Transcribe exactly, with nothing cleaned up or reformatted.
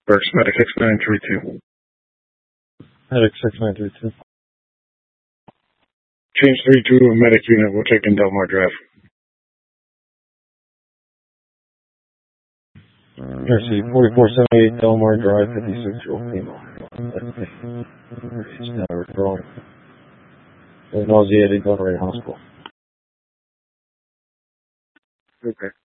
Berks, Medic six nine three two. Medic six nine three two. Change three two, a medic unit. We'll check in Delmar Drive. Mercy, forty-four seventy-eight Delmar Drive, fifty-six-year-old female. She's now withdrawing. Nauseated, going to hospital. Okay.